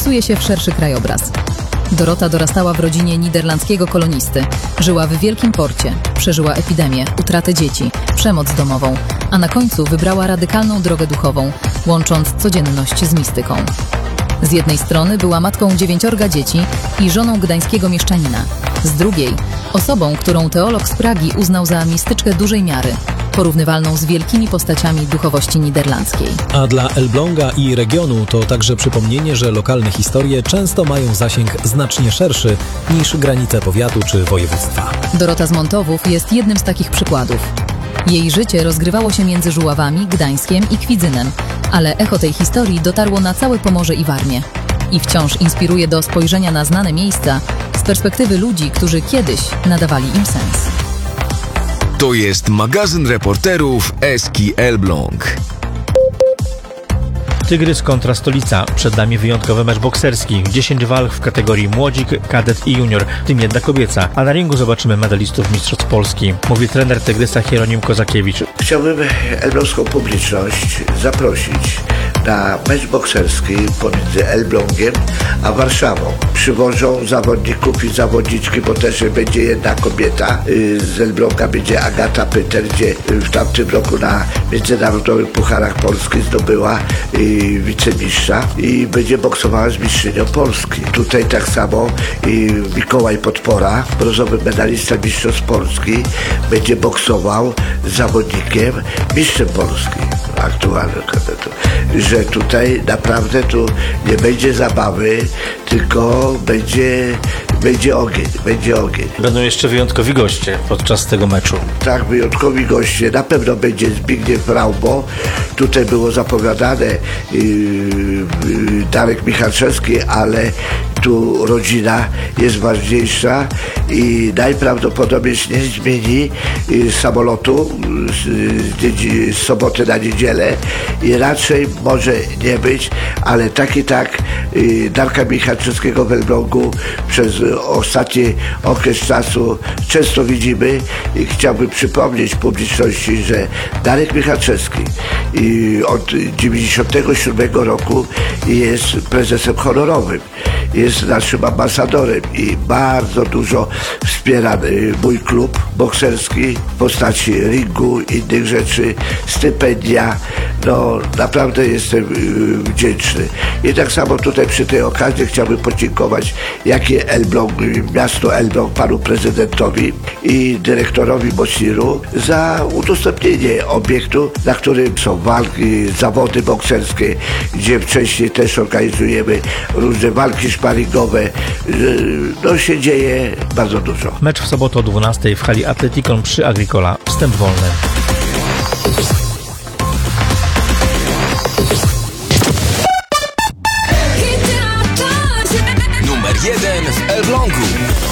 wpisuje się w szerszy krajobraz. Dorota dorastała w rodzinie niderlandzkiego kolonisty. Żyła w Wielkim Porcie, przeżyła epidemię, utratę dzieci, przemoc domową, a na końcu wybrała radykalną drogę duchową, łącząc codzienność z mistyką. Z jednej strony była matką 9 dzieci i żoną gdańskiego mieszczanina. Z drugiej osobą, którą teolog z Pragi uznał za mistyczkę dużej miary, porównywalną z wielkimi postaciami duchowości niderlandzkiej. A dla Elbląga i regionu to także przypomnienie, że lokalne historie często mają zasięg znacznie szerszy niż granice powiatu czy województwa. Dorota z Montowów jest jednym z takich przykładów. Jej życie rozgrywało się między Żuławami, Gdańskiem i Kwidzynem, ale echo tej historii dotarło na całe Pomorze i Warmię. I wciąż inspiruje do spojrzenia na znane miejsca z perspektywy ludzi, którzy kiedyś nadawali im sens. To jest magazyn reporterów Eski Elbląg. Tygrys kontra Stolica. Przed nami wyjątkowy mecz bokserski. 10 walk w kategorii młodzik, kadet i junior, w tym jedna kobieca. A na ringu zobaczymy medalistów mistrzostw Polski. Mówi trener Tygrysa Hieronim Kozakiewicz. Chciałbym elbląską publiczność zaprosić na mecz bokserski pomiędzy Elblągiem a Warszawą. Przywożą zawodników i zawodniczki, bo też będzie jedna kobieta. Z Elbląga będzie Agata Pyter, gdzie w tamtym roku na międzynarodowych pucharach Polski zdobyła wicemistrza i będzie boksowała z mistrzynią Polski. Tutaj tak samo Mikołaj Podpora, brązowy medalista mistrzostw Polski, będzie boksował z zawodnikiem mistrzem Polski aktualnym kadetu. Że tutaj naprawdę tu nie będzie zabawy, tylko będzie ogień. Będą jeszcze wyjątkowi goście podczas tego meczu. Tak, wyjątkowi goście. Na pewno będzie Zbigniew Raubo. Tutaj było zapowiadane Darek Michalczewski, ale tu rodzina jest ważniejsza i najprawdopodobniej nie zmieni samolotu z soboty na niedzielę i raczej może nie być, ale tak i tak Darka Michalczewskiego w Elblągu przez ostatni okres czasu często widzimy i chciałbym przypomnieć publiczności, że Darek Michalczewski od 1997 roku jest prezesem honorowym, jest naszym ambasadorem i bardzo dużo wspiera mój klub bokserski w postaci ringu, innych rzeczy, stypendia. No naprawdę jestem wdzięczny. I tak samo tutaj przy tej okazji chciałbym podziękować miasto Elbląg, panu prezydentowi i dyrektorowi Mosiru za udostępnienie obiektu, na którym są walki, zawody bokserskie, gdzie wcześniej też organizujemy różne walki sparingowe. No się dzieje bardzo dużo. Mecz w sobotę o 12:00 w hali Atletikon przy Agricola. Wstęp wolny.